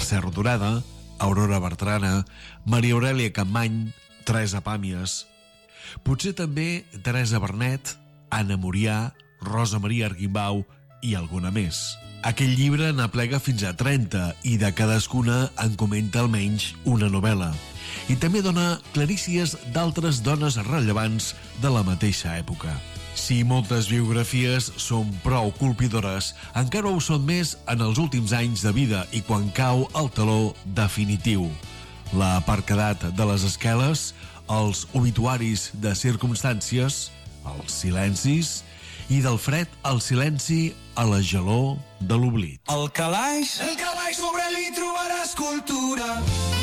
Mercè Rodoreda, Aurora Bertrana, Maria Aurèlia Capmany, Teresa Pàmies. Potser també Teresa Bernet, Anna Murià, Rosa Maria Arquimbau i alguna més. Aquell llibre n'aplega fins a 30 i de cadascuna en comenta almenys una novel·la. I també dona clarícies d'altres dones rellevants de la mateixa època. Si moltes biografies són prou colpidores, encara ho són més en els últims anys de vida i quan cau el taló definitiu. La parquedat de les esqueles, els obituaris de circumstàncies, els silencis, i del fred al silenci a la gelor de l'oblit. El calaix sobre ell hi trobaràs cultura.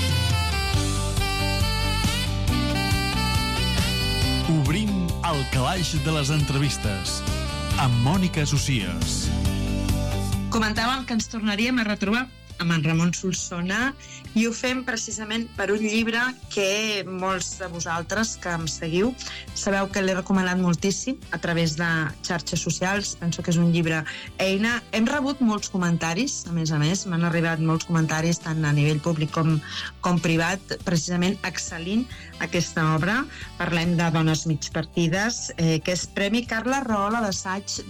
Obrim el calaix de les entrevistes amb Mònica Socias. Comentàvem que ens tornaríem a retrobar amb en Ramon Solsona i ho fem precisament per un llibre que molts de vosaltres que em seguiu sabeu que l'he recomanat moltíssim a través de xarxes socials. Penso que és un llibre eina. Hem rebut molts comentaris, a més, m'han arribat molts comentaris tant a nivell públic com privat, precisament excel·lint aquesta obra. Parlem de Dones mig partides, que és Premi Carla Rahola d'Assaig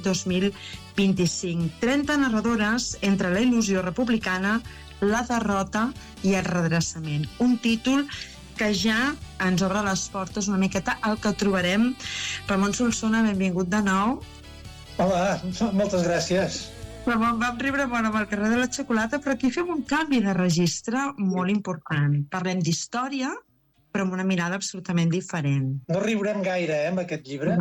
2025. 30 narradores entre la il·lusió republicana, la derrota i el redreçament. Un títol que ja ens obre les portes una miqueta al que trobarem. Ramon Solsona, benvingut de nou. Hola, moltes gràcies. Ramon, vam riure molt amb el carrer de la xocolata, però aquí fem un canvi de registre molt important. Parlem d'història, però amb una mirada absolutament diferent. No riurem gaire, amb aquest llibre?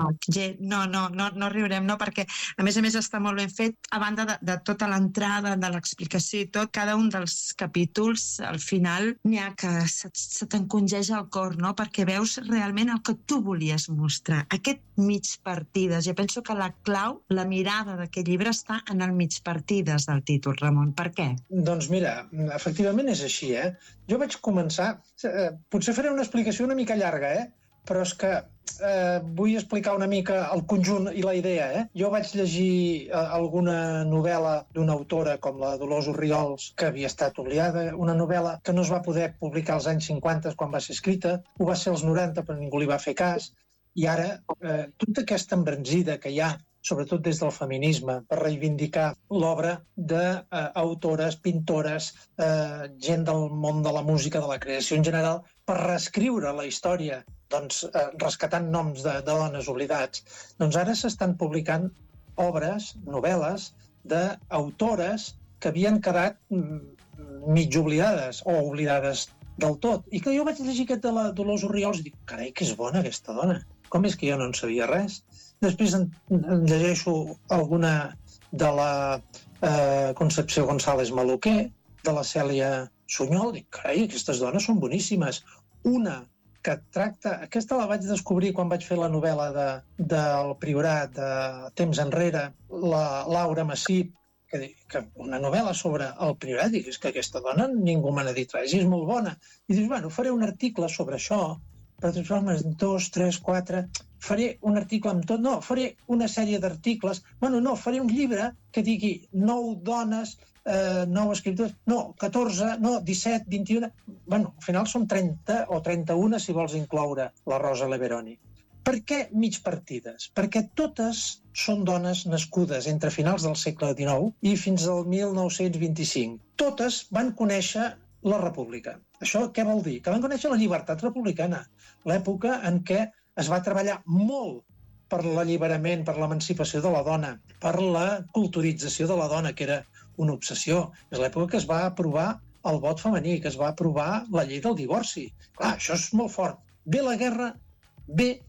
No riurem, no, perquè a més està molt ben fet, a banda de tota l'entrada, de l'explicació i tot, cada un dels capítols, al final, n'hi ha que se t'encongeja el cor, no?, perquè veus realment el que tu volies mostrar. Aquest mig partides, jo penso que la clau, la mirada d'aquest llibre està en el mig partides del títol, Ramon. Per què? Doncs mira, efectivament és així, Jo vaig començar, potser faré una explicació una mica llarga, però és que vull explicar una mica el conjunt i la idea, Jo vaig llegir alguna novel·la d'una autora com la Dolors Orriols, que havia estat oblidada, una novel·la que no es va poder publicar als anys 50 quan va ser escrita, ho va ser als 90 però ningú li va fer cas, i ara tota aquesta embranzida que hi ha, sobretot des del feminisme, per reivindicar l'obra d'autores, pintores, gent del món de la música, de la creació en general, per reescriure la història, doncs rescatant noms de dones oblidats. Doncs ara s'estan publicant obres, novel·les, d'autores que havien quedat mig oblidades o oblidades del tot. I que jo vaig llegir aquest de la Dolors Orriols i dic, carai, que és bona aquesta dona. Com és que jo no en sabia res? Després en llegeixo alguna de la Concepció González Maluquer, de la Cèlia Sunyol, dic, carai, aquestes dones són boníssimes. Una que tracta, aquesta la vaig descobrir quan vaig fer la novel·la del Priorat de temps enrere, la Laura Massip, que una novel·la sobre el Priorat, dic, és que aquesta dona ningú me n'ha dit res, i és molt bona. I dius, bueno, faré un article sobre això, però després, 2, 3, 4... faré un article amb tot, no, faré una sèrie d'articles, faré un llibre que digui 9 dones, 9 escriptors, 14, 17, 21... al final són 30 o 31 si vols incloure la Rosa Leveroni. Per què mig partides? Perquè totes són dones nascudes entre finals del segle XIX i fins al 1925. Totes van conèixer la República. Això què vol dir? Que van conèixer la llibertat republicana, l'època en què es va treballar molt per l'alliberament, per l'emancipació de la dona, per la culturització de la dona, que era una obsessió. És l'època que es va aprovar el vot femení, que es va aprovar la llei del divorci. Clar, això és molt fort. Ve la guerra, ve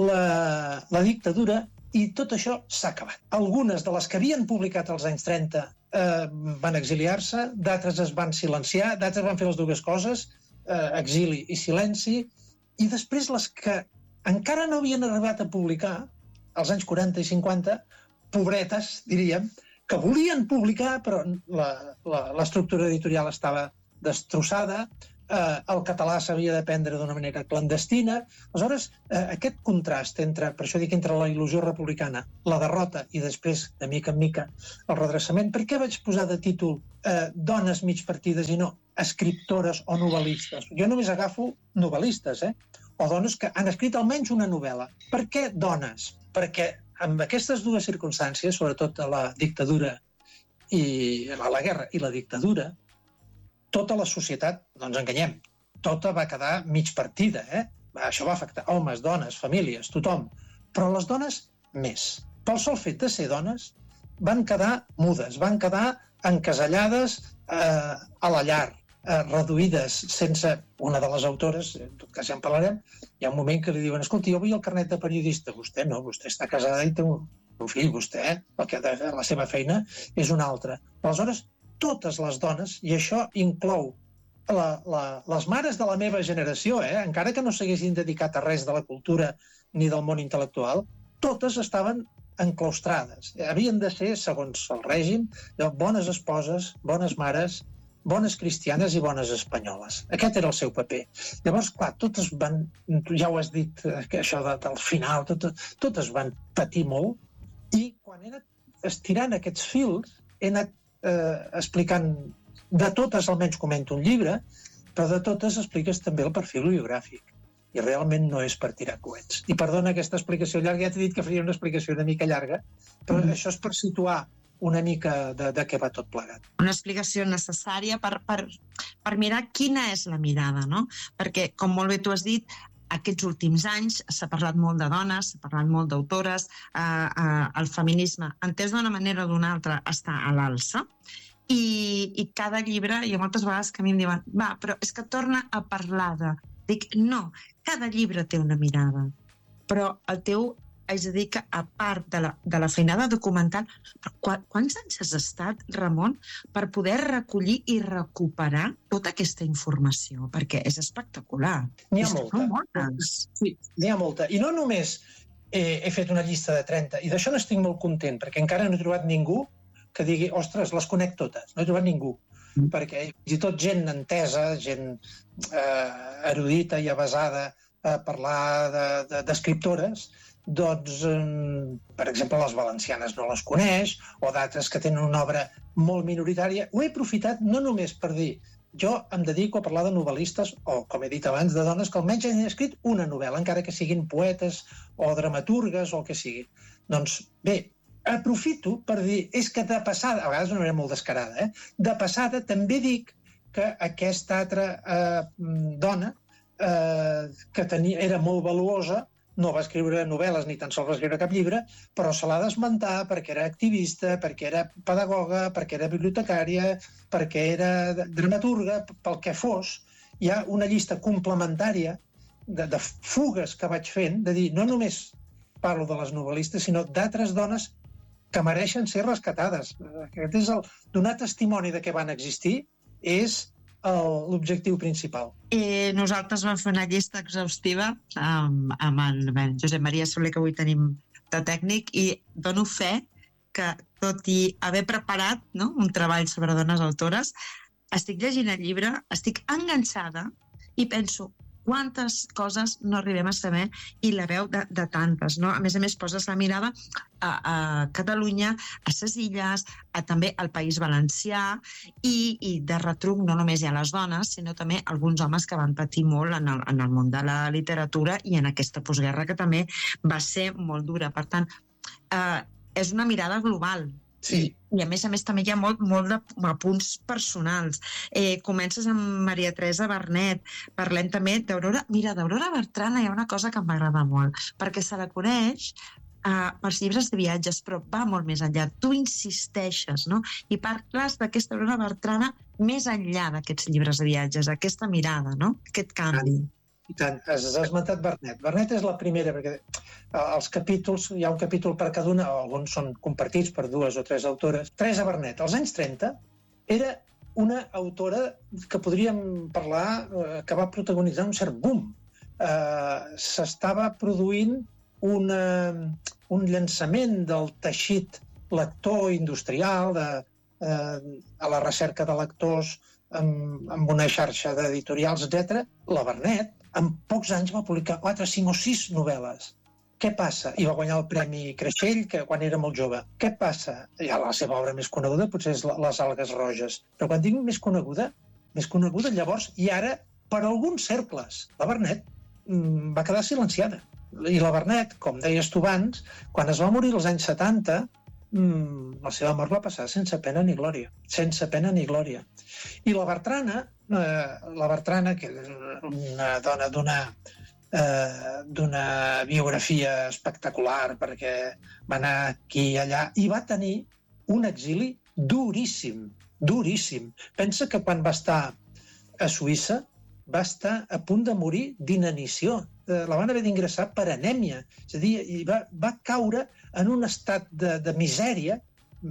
la dictadura i tot això s'ha acabat. Algunes de les que havien publicat als anys 30 van exiliar-se, d'altres es van silenciar, d'altres van fer les dues coses, exili i silenci, i després les que encara no havien arribat a publicar, als anys 40 i 50, pobretes, diríem, que volien publicar, però l'estructura editorial estava destrossada, el català s'havia d'aprendre d'una manera clandestina. Aleshores, aquest contrast entre, per això dic, entre la il·lusió republicana, la derrota i després, de mica en mica, el redreçament. Per què vaig posar de títol dones mig partides i no escriptores o novel·listes? Jo només agafo novel·listes, o dones que han escrit almenys una novel·la. Per què dones? Perquè amb aquestes dues circumstàncies, sobretot a la dictadura i a la guerra i la dictadura, tota la societat, no ens enganyem, tota va quedar mig partida, Això va afectar homes, dones, famílies, tothom. Però les dones, més. Pel sol fet de ser dones, van quedar mudes, van quedar encasellades a la llar, reduïdes, sense... Una de les autores, en tot cas ja en parlarem, hi ha un moment que li diuen: escolta, jo vull el carnet de periodista. Vostè no, vostè està casada i té un fill, vostè, la seva feina és una altra. Aleshores, totes les dones, i això inclou les mares de la meva generació, encara que no s'haguessin dedicat a res de la cultura ni del món intel·lectual, totes estaven enclaustrades. Havien de ser, segons el règim, bones esposes, bones mares, bones cristianes i bones espanyoles. Aquest era el seu paper. Llavors, clar, totes van, ja ho has dit, que això del final, totes van patir molt, i quan he anat estirant aquests fils, he anat explicant, de totes almenys comento un llibre, però de totes expliques també el perfil biogràfic. I realment no és per tirar coets. I perdona aquesta explicació llarga, ja t'he dit que faria una explicació una mica llarga, però això és per situar una mica de què va tot plegat. Una explicació necessària per mirar quina és la mirada, no? Perquè, com molt bé tu has dit, aquests últims anys s'ha parlat molt de dones, s'ha parlat molt d'autores, el feminisme, entès d'una manera o d'una altra, està a l'alça, i cada llibre, hi ha moltes vegades que a mi em diuen: va, però és que torna a parlar de... Dic, no, cada llibre té una mirada, però el teu, és a dir, que a part de la feinada documental, quants anys has estat, Ramon, per poder recollir i recuperar tota aquesta informació? Perquè és espectacular. N'hi ha molta. Sí, n'hi ha molta. I no només he fet una llista de 30, i d'això n'estic molt content, perquè encara no he trobat ningú que digui: ostres, les conec totes. No he trobat ningú. Perquè fins i tot gent entesa, gent erudita i avasada a parlar d'escriptores, doncs, per exemple, les valencianes no les coneix, o d'altres que tenen una obra molt minoritària. Ho he aprofitat no només per dir: jo em dedico a parlar de novel·listes, o, com he dit abans, de dones que almenys han escrit una novel·la, encara que siguin poetes o dramaturgues o el que sigui. Doncs bé, aprofito per dir, és que de passada, a vegades d'una manera molt descarada, de passada també dic que aquesta altra dona, que era molt valuosa, no va escriure novel·les ni tan sols va escriure cap llibre, però se l'ha d'esmentar perquè era activista, perquè era pedagoga, perquè era bibliotecària, perquè era dramaturga, pel que fos. Hi ha una llista complementària de fugues que vaig fent, de dir, no només parlo de les novel·listes, sinó d'altres dones que mereixen ser rescatades. Aquest és donar testimoni de què van existir, és l'objectiu principal. Nosaltres vam fer una llista exhaustiva amb en Josep Maria Soler, que avui tenim de tècnic, i dono fe que, tot i haver preparat un treball sobre dones autores, estic llegint el llibre, estic enganxada i penso: quantes coses no arribem a saber, i la veu de tantes, no? A més, poses la mirada a Catalunya, a ses Illes, també al País Valencià, i de retruc no només hi ha les dones, sinó també alguns homes que van patir molt en el món de la literatura i en aquesta postguerra, que també va ser molt dura. Per tant, és una mirada global. Sí. I a més també hi ha molt de apunts personals. Comences amb Maria Teresa Vernet, parlem també d'Aurora. Mira, d'Aurora Bertrana hi ha una cosa que m'agrada molt, perquè se la coneix pels llibres de viatges, però va molt més enllà. Tu insisteixes, no? I parles d'aquesta Aurora Bertrana més enllà d'aquests llibres de viatges, aquesta mirada, no? Aquest canvi. I tant, has esmentat Vernet. Vernet és la primera, perquè els capítols, hi ha un capítol per cada una, alguns són compartits per 2 o 3 autores. Teresa Vernet, als anys 30, era una autora que podríem parlar que va protagonitzar un cert boom. S'estava produint un llançament del teixit lector industrial, a la recerca de lectors amb una xarxa d'editorials, etc. La Vernet, en pocs anys, va publicar 4, 5 o 6 novel·les. Què passa? I va guanyar el Premi Creixell, que quan era molt jove. Què passa? Ja la seva obra més coneguda potser és Les algues roges. Però quan dic més coneguda llavors, i ara, per alguns cercles, la Vernet va quedar silenciada. I la Vernet, com deies tu abans, quan es va morir als anys 70, la seva mort va passar sense pena ni glòria. Sense pena ni glòria. I la Bertrana, que era una dona d'una biografia espectacular, perquè va anar aquí i allà, i va tenir un exili duríssim, duríssim. Pensa que quan va estar a Suïssa va estar a punt de morir d'inanició. La van haver d'ingressar per anèmia. És a dir, va caure en un estat de misèria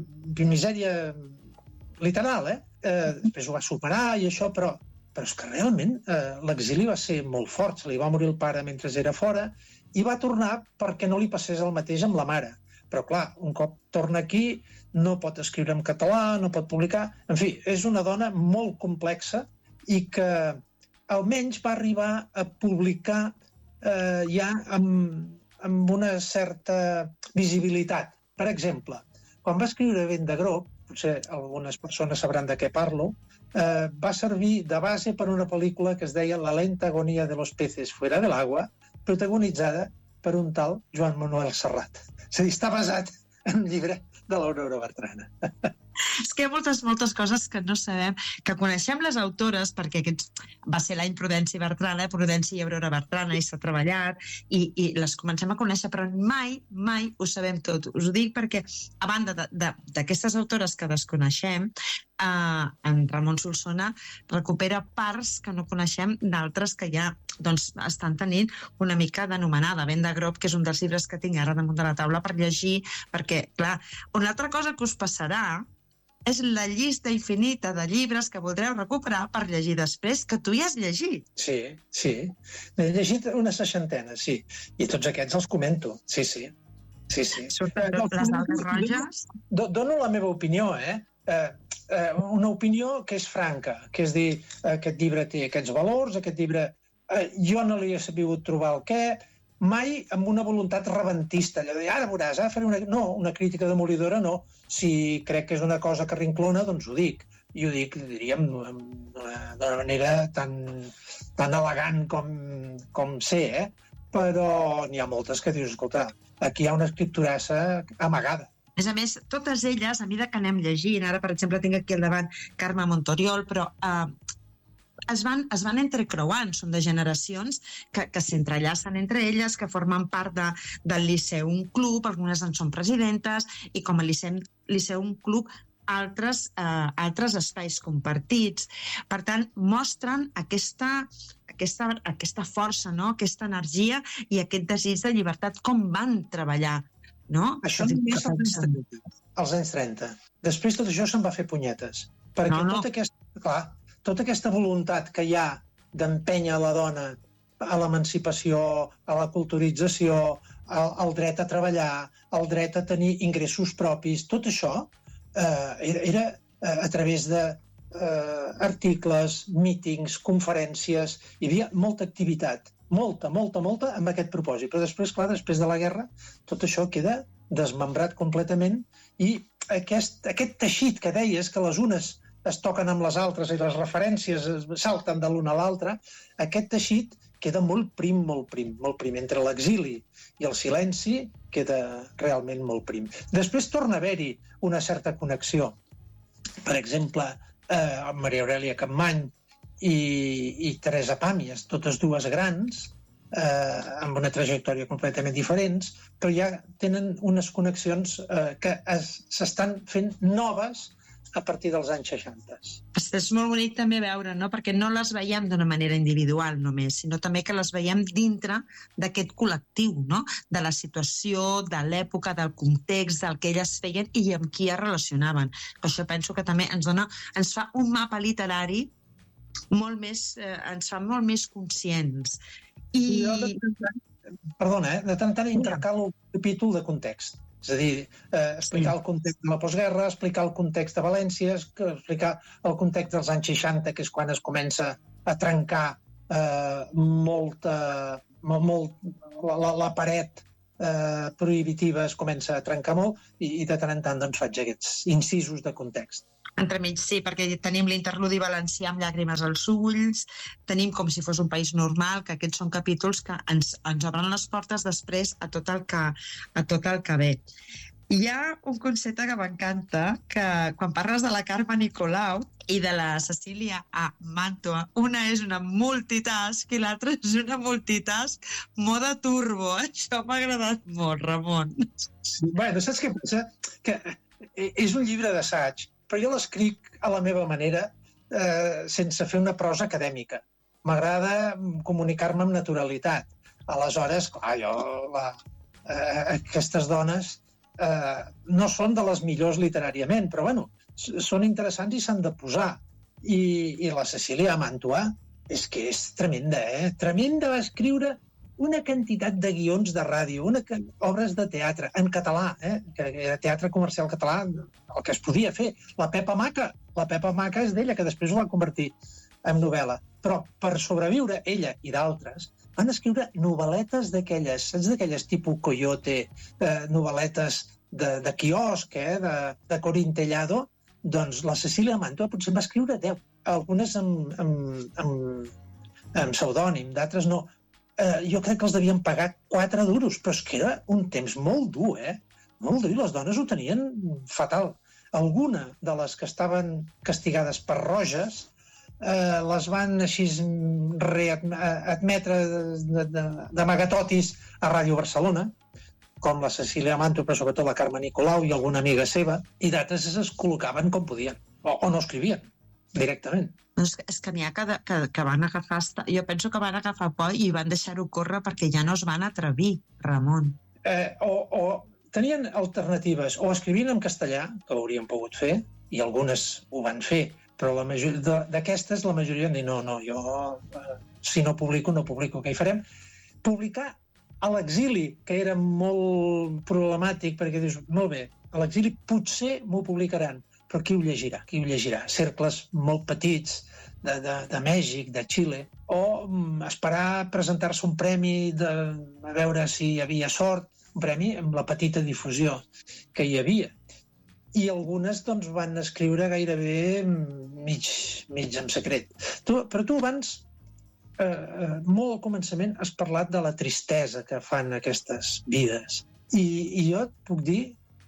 literal, després ho va superar i això, però és que realment l'exili va ser molt fort. Se li va morir el pare mentre era fora i va tornar perquè no li passés el mateix amb la mare. Però, clar, un cop torna aquí, no pot escriure en català, no pot publicar... En fi, és una dona molt complexa i que almenys va arribar a publicar ja amb una certa visibilitat. Per exemple, quan va escriure Vent de Groc, potser algunes persones sabran de què parlo, va servir de base per una pel·lícula que es deia La lenta agonia de los peces fuera del agua, protagonitzada per un tal Joan Manuel Serrat. És a dir, està basat en un llibre de l'Aurora Bertrana. És que hi ha moltes coses que no sabem, que coneixem les autores, perquè aquest va ser l'any Prudència i Bertrana, Prudència i Aurora Bertrana, i s'ha treballat, i les comencem a conèixer, però mai ho sabem tot. Us ho dic perquè, a banda d'aquestes autores que desconeixem, en Ramon Solsona recupera parts que no coneixem d'altres que ja estan tenint una mica d'anomenada. Vent de Groc, que és un dels llibres que tinc ara damunt de la taula per llegir, perquè, clar, una altra cosa que us passarà és la llista infinita de llibres que voldreu recuperar per llegir després, que tu ja has llegit. Sí. N'he llegit una 60, sí. I tots aquests els comento. Sí. Surten les algues roges. Dono la meva opinió, una opinió que és franca, que és dir, aquest llibre té aquests valors, aquest llibre... Jo no li he sabut trobar el què, mai amb una voluntat rebentista, allò de, ara veuràs, faré una crítica demolidora, no. Si crec que és una cosa que rinclona, doncs ho dic. I ho dic, diríem, d'una manera tan elegant com sé, però n'hi ha moltes que dius, escolta, aquí hi ha una escripturassa amagada. A més, totes elles, a mesura que anem llegint, ara, per exemple, tinc aquí al davant Carme Montoriol, però es van entrecreuant, són de generacions que s'entrellacen entre elles, que formen part del Liceum Club, algunes en són presidentes, i com a Liceum Club, altres espais compartits. Per tant, mostren aquesta força, no? Aquesta energia i aquest desig de llibertat, com van treballar. No? Això només als anys 30. Després tot això se'n va fer punyetes. Perquè tota aquesta voluntat que hi ha d'empènyer la dona a l'emancipació, a la culturització, al dret a treballar, al dret a tenir ingressos propis, tot això era a través d'articles, mítings, conferències, hi havia molta activitat. Molta, amb aquest propòsit. Però després, clar, després de la guerra, tot això queda desmembrat completament i aquest teixit que deies, que les unes es toquen amb les altres i les referències salten de l'una a l'altra, aquest teixit queda molt prim. Entre l'exili i el silenci queda realment molt prim. Després torna a haver-hi una certa connexió. Per exemple, Maria Aurèlia Capmany i Teresa Pàmies, totes dues grans, amb una trajectòria completament diferents, però ja tenen unes connexions que s'estan fent noves a partir dels anys 60. És molt bonic també veure, no? Perquè no les veiem d'una manera individual només, sinó també que les veiem dintre d'aquest col·lectiu, no? De la situació, de l'època, del context, del que elles feien i amb qui es relacionaven. Per això penso que també ens fa un mapa literari ens fa molt més conscients. Perdona, de tant en tant intercalo un capítol de context. És a dir, explicar el context de la postguerra, explicar el context de València, explicar el context dels anys 60, que és quan es comença a trencar la paret prohibitiva es comença a trencar molt i de tant en tant doncs, faig aquests incisos de context. Entremig, sí, perquè tenim l'interludi valencià amb llàgrimes als ulls, tenim com si fos un país normal, que aquests són capítols que ens obren les portes després a tot el que ve. Hi ha un concepte que m'encanta, que quan parles de la Carme Nicolau i de la Cecília a Màntua, una és una multitask i l'altra és una multitask mode turbo. Això m'ha agradat molt, Ramon. Sí, bueno, saps què passa? Que és un llibre d'assaig, però jo l'escric a la meva manera, sense fer una prosa acadèmica. M'agrada comunicar-me amb naturalitat. Aleshores, clar, aquestes dones no són de les millors literàriament, però bueno, són interessants i s'han de posar. I la Cecília a Màntua és que és tremenda, Tremenda, va escriure una quantitat de guions de ràdio, obres de teatre, en català, que era teatre comercial català, el que es podia fer. La Pepa Maca és d'ella, que després ho va convertir en novel·la. Però per sobreviure, ella i d'altres, van escriure novel·letes d'aquelles tipus Coyote, novel·letes de quiosc, de Corintellado. Doncs la Cecília Màntua potser va escriure 10, algunes amb pseudònim, d'altres no. Jo crec que els devien pagar 4 duros, però és que era un temps molt dur, Molt dur, i les dones ho tenien fatal. Alguna de les que estaven castigades per roges les van així readmetre d'amagatotis a Ràdio Barcelona, com la Cecília Màntua, però sobretot la Carme Nicolau i alguna amiga seva, i d'altres es col·locaven com podien, o no escrivien directament. És que n'hi ha que van agafar... Jo penso que van agafar por i van deixar-ho córrer perquè ja no es van atrevir, Ramon. O tenien alternatives, o escrivien en castellà, que ho haurien pogut fer, i algunes ho van fer, però d'aquestes la majoria han dit no, jo si no publico, què hi farem? Publicar a l'exili, que era molt problemàtic, perquè dius, molt bé, a l'exili potser m'ho publicaran, però qui ho llegirà? Cercles molt petits de Mèxic, de Xile, o esperar presentar-se un premi a veure si hi havia sort, un premi amb la petita difusió que hi havia. I algunes doncs, van escriure gairebé mig en secret. Però tu abans, molt al començament, has parlat de la tristesa que fan aquestes vides. I jo et puc dir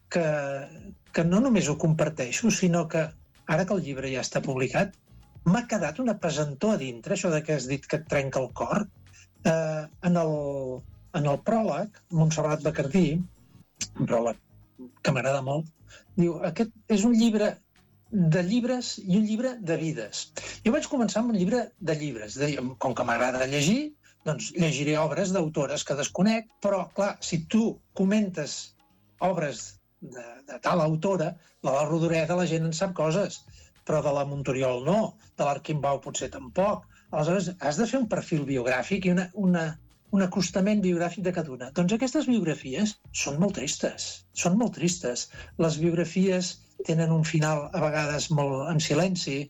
que no només ho comparteixo, sinó que ara que el llibre ja està publicat, m'ha quedat una pesantor a dintre, això que has dit que et trenca el cor. En el pròleg, Montserrat Bacardí, un pròleg que m'agrada molt, diu, aquest és un llibre de llibres i un llibre de vides. Jo vaig començar amb un llibre de llibres. Com que m'agrada llegir, doncs llegiré obres d'autores que desconec, però, clar, si tu comentes obres de tal autora, de la Rodoreda la gent en sap coses, però de la Montoriol no, de l'Arquimbau potser tampoc. Aleshores, has de fer un perfil biogràfic i un acostament biogràfic de cada una. Doncs aquestes biografies són molt tristes. Les biografies tenen un final a vegades molt en silenci.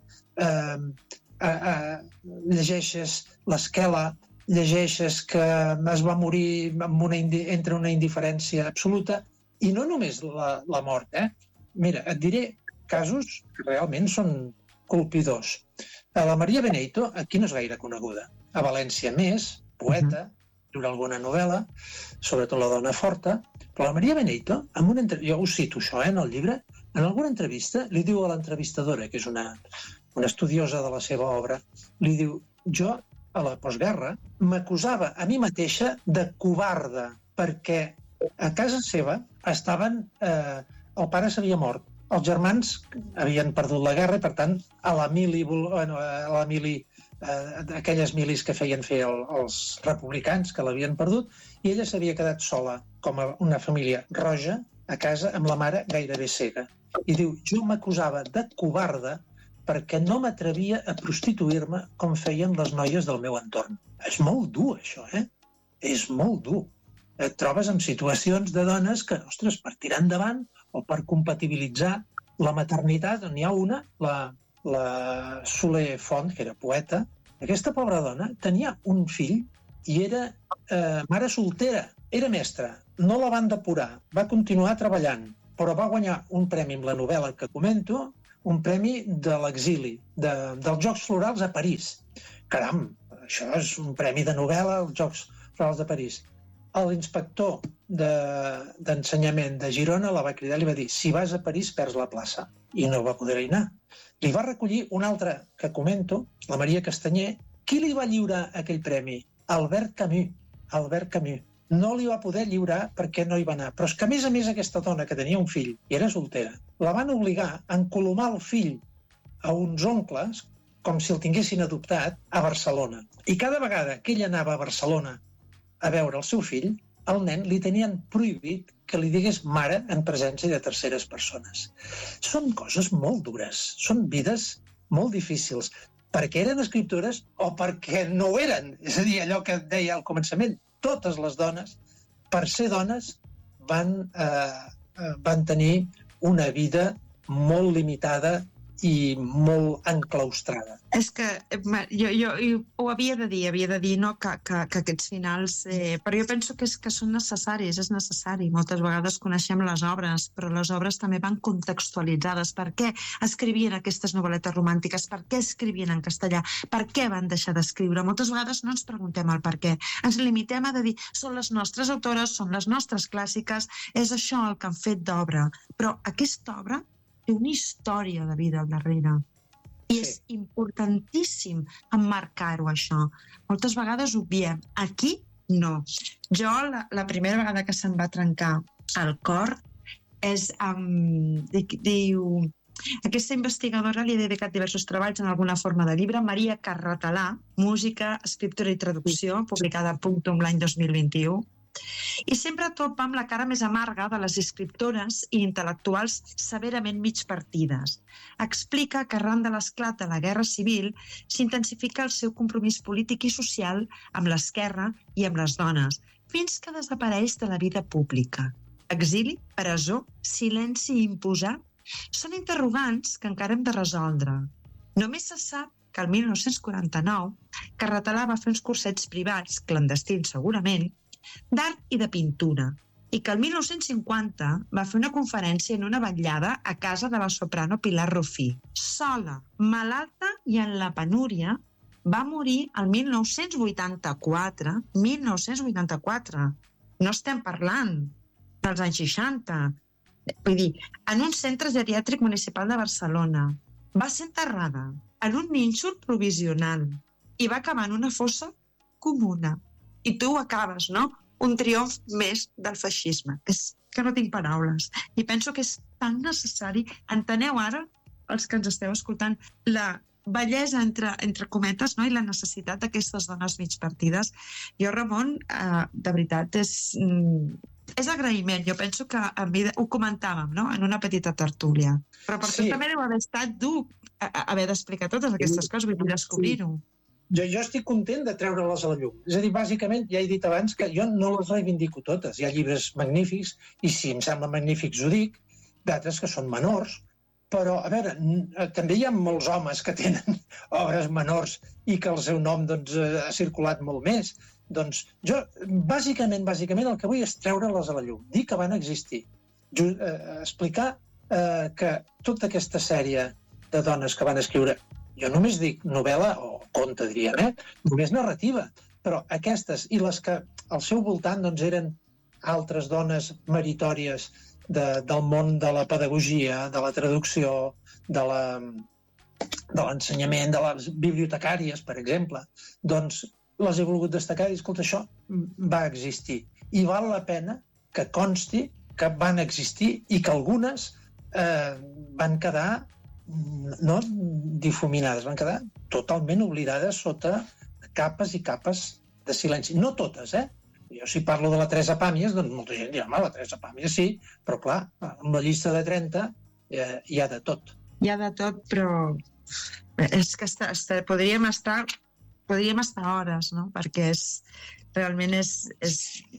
Llegeixes l'Esquela, llegeixes que es va morir entre una indiferència absoluta, i no només la mort. Mira, et diré casos que realment són colpidors. La Maria Beneito, aquí no és gaire coneguda. A València més, poeta, escriure alguna novel·la, sobretot La dona forta, però la Maria Beneito, jo ho cito això en el llibre, en alguna entrevista li diu a l'entrevistadora, que és una estudiosa de la seva obra, li diu, jo a la postguerra m'acusava a mi mateixa de covarda, perquè a casa seva estaven... el pare s'havia mort, els germans havien perdut la guerra i, per tant, a la mili aquelles milis que feien fer els republicans, que l'havien perdut, i ella s'havia quedat sola, com una família roja, a casa amb la mare gairebé cega. I diu, jo m'acusava de covarda perquè no m'atrevia a prostituir-me com feien les noies del meu entorn. És molt dur, això, És molt dur. et trobes amb situacions de dones que, ostres, per tirar endavant o per compatibilitzar la maternitat, n'hi ha una, la Soler Font, que era poeta, aquesta pobra dona tenia un fill i era mare soltera, era mestra, no la van depurar, va continuar treballant, però va guanyar un premi amb la novel·la que comento, un premi de l'exili, dels Jocs Florals a París. Caram, això és un premi de novel·la als Jocs Florals de París. L'inspector d'ensenyament de Girona la va cridar i li va dir: si vas a París perds la plaça. I no va poder anar. Li va recollir un altre que comento, la Maria Castanyer. Qui li va lliurar aquell premi? Albert Camus. Albert Camus. No li va poder lliurar perquè no hi va anar. Però és que, a més, aquesta dona que tenia un fill i era soltera, la van obligar a encolomar el fill a uns oncles, com si el tinguessin adoptat, a Barcelona. I cada vegada que ell anava a Barcelona a veure el seu fill, al nen li tenien prohibit que li digués mare en presència de terceres persones. Són coses molt dures, són vides molt difícils, perquè eren escriptores o perquè no ho eren. És a dir, allò que deia al començament, totes les dones, per ser dones, van tenir una vida molt limitada i molt enclaustrada. És que jo ho havia de dir, no, que aquests finals... però jo penso que són necessaris, és necessari. Moltes vegades coneixem les obres, però les obres també van contextualitzades. Per què escrivien aquestes novel·letes romàntiques? Per què escrivien en castellà? Per què van deixar d'escriure? Moltes vegades no ens preguntem el per què. Ens limitem a dir, són les nostres autores, són les nostres clàssiques, és això el que han fet d'obra. Però aquesta obra té una història de vida al darrere. I és importantíssim emmarcar-ho, això. Moltes vegades ho obviem. Aquí, no. Jo, la primera vegada que se'm va trencar el cor és diu... Aquesta investigadora li ha dedicat diversos treballs en alguna forma de llibre, Maria Carratalà, Música, Escriptura i Traducció, publicada a Punctum l'any 2021. I sempre topa amb la cara més amarga de les escriptores i intel·lectuals severament migpartides. Explica que arran de l'esclat de la Guerra Civil s'intensifica el seu compromís polític i social amb l'esquerra i amb les dones, fins que desapareix de la vida pública. Exili, presó, silenci imposat són interrogants que encara hem de resoldre. Només se sap que el 1949 Carratalà va fer uns cursets privats, clandestins segurament, d'art i de pintura, i que el 1950 va fer una conferència en una vetllada a casa de la soprano Pilar Rufí. Sola, malalta i en la penúria, va morir el 1984. 1984. No estem parlant dels anys 60. Vull dir, en un centre geriàtric municipal de Barcelona. Va ser enterrada en un nínxol provisional i va acabar en una fossa comuna. I tu acabes, no? Un triomf més del feixisme. És que no tinc paraules. I penso que és tan necessari. Enteneu ara, els que ens esteu escoltant, la bellesa entre cometes, no? I la necessitat d'aquestes dones migpartides. Jo, Ramon, de veritat, és agraïment. Jo penso que ho comentàvem, no? En una petita tertúlia. Però per tu també deu haver estat dur haver d'explicar totes aquestes coses, vull descobrir-ho. Jo estic content de treure-les a la llum. És a dir, bàsicament, ja he dit abans que jo no les reivindico totes. Hi ha llibres magnífics, i si em semblen magnífics ho dic, d'altres que són menors, però, a veure, també hi ha molts homes que tenen obres menors i que el seu nom ha circulat molt més. Doncs jo, bàsicament, el que vull és treure-les a la llum, dir que van existir, explicar que tota aquesta sèrie de dones que van escriure, jo només dic novel·la o conte, diríem, només narrativa, però aquestes i les que al seu voltant eren altres dones meritòries del món de la pedagogia, de la traducció, de l'ensenyament, de les bibliotecàries, per exemple, doncs les he volgut destacar i, escolta, això va existir. I val la pena que consti que van existir i que algunes van quedar no difuminades, van quedar totalment oblidades sota capes i capes de silenci. No totes, Jo si parlo de la Teresa Pàmies, doncs molta gent dirà, la Teresa Pàmies sí, però clar, amb la llista de 30 hi ha de tot. Hi ha de tot, però és que podríem estar hores, no? Perquè realment és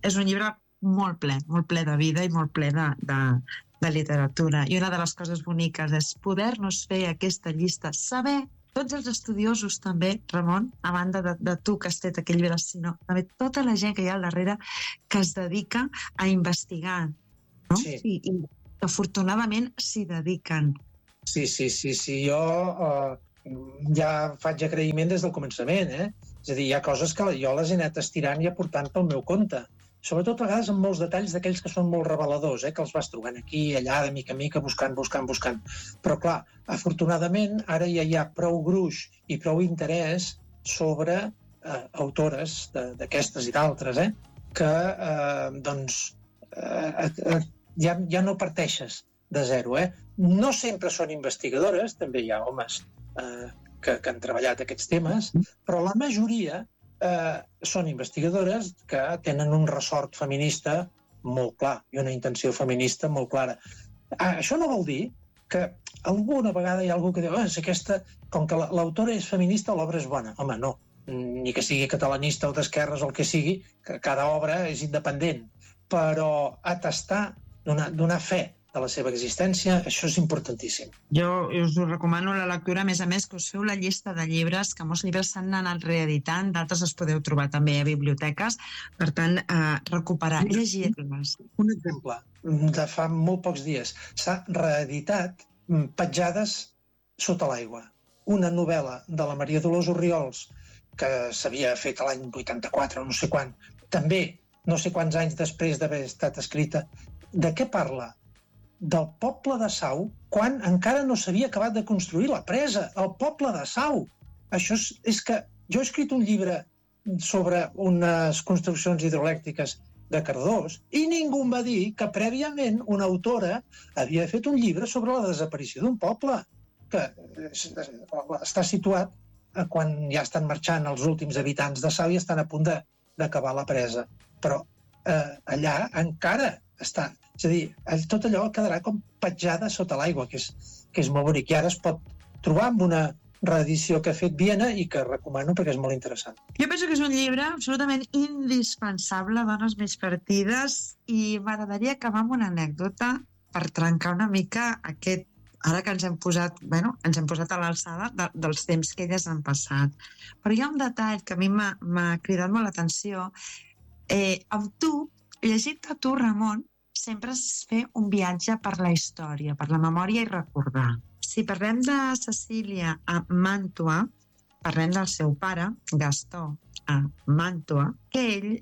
és un llibre molt ple de vida i molt ple de literatura. I una de les coses boniques és poder-nos fer aquesta llista, saber, tots els estudiosos també, Ramon, a banda de tu que has fet aquell llibre, sinó també tota la gent que hi ha al darrere que es dedica a investigar, no? Sí. I afortunadament s'hi dediquen. Sí. Jo ja faig agraïment des del començament, És a dir, hi ha coses que jo les he anat estirant i aportant pel meu compte. Sobretot a vegades amb molts detalls d'aquells que són molt reveladors, que els vas trobant aquí, allà, de mica en mica, buscant. Però, clar, afortunadament, ara ja hi ha prou gruix i prou interès sobre autores d'aquestes i d'altres, que, ja no parteixes de zero, No sempre són investigadores, també hi ha homes que han treballat aquests temes, però la majoria són investigadores que tenen un ressort feminista molt clar i una intenció feminista molt clara. Això no vol dir que alguna vegada hi ha algú que diu com que l'autora és feminista, l'obra és bona. Home, no. Ni que sigui catalanista o d'esquerres o el que sigui, que cada obra és independent. Però atestar, donar fe de la seva existència, això és importantíssim. Jo us ho recomano la lectura, a més que us feu la llista de llibres, que molts llibres s'han anat reeditant, d'altres els podeu trobar també a biblioteques, per tant, recuperar, llegir-les. Un exemple de fa molt pocs dies. S'ha reeditat Petjades sota l'aigua, una novel·la de la Maria Dolors Orriols, que s'havia fet l'any 84 o no sé quan, també no sé quants anys després d'haver estat escrita. De què parla? Del poble de Sau, quan encara no s'havia acabat de construir la presa, el poble de Sau. Això és que jo he escrit un llibre sobre unes construccions hidroelèctriques de Cardós i ningú em va dir que prèviament una autora havia fet un llibre sobre la desaparició d'un poble, que està situat quan ja estan marxant els últims habitants de Sau i estan a punt d'acabar la presa. Però allà encara està. És a dir, tot allò quedarà com petjada sota l'aigua, que és molt bonic. I ara es pot trobar amb una reedició que ha fet Viena i que recomano perquè és molt interessant. Jo penso que és un llibre absolutament indispensable, Dones mig partides, i m'agradaria acabar amb una anècdota per trencar una mica aquest... Ara que ens hem posat a l'alçada dels temps que elles han passat. Però hi ha un detall que a mi m'ha cridat molt l'atenció. Amb tu, llegint-te tu, Ramon, sempre es fer un viatge per la història, per la memòria i recordar. Si parlem de Cecília a Màntua, parlem del seu pare, Gastó, a Màntua, que ell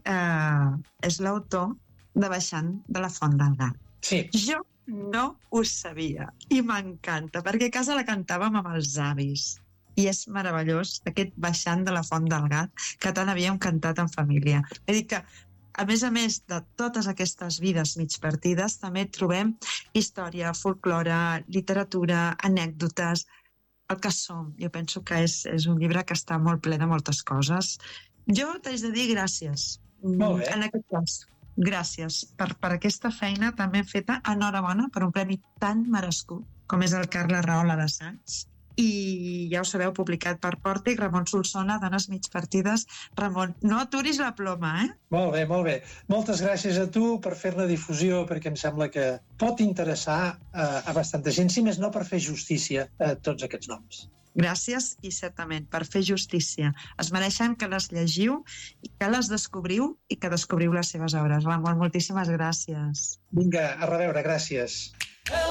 és l'autor de Baixant de la Font del Gat. Sí. Jo no ho sabia i m'encanta, perquè a casa la cantàvem amb els avis. I és meravellós, aquest Baixant de la Font del Gat, que tant havíem cantat en família. He dit que a més de totes aquestes vides mig partides, també trobem història, folklore, literatura, anècdotes, el que som. Jo penso que és un llibre que està molt ple de moltes coses. Jo t'haig de dir gràcies. Molt bé. En aquest cas, gràcies per aquesta feina també feta. Enhorabona per un premi tan merescut com és el Carles Rahola d'Assaig. I ja ho sabeu, publicat per Pòrtic, Ramon Solsona, Dones mig partides. Ramon, no aturis la ploma, Molt bé. Moltes gràcies a tu per fer-ne difusió, perquè em sembla que pot interessar a bastanta gent, si més no per fer justícia a tots aquests noms. Gràcies, i certament, per fer justícia. Es mereixen que les llegiu, que les descobriu i que descobriu les seves obres. Ramon, moltíssimes gràcies. Vinga, a reveure, gràcies.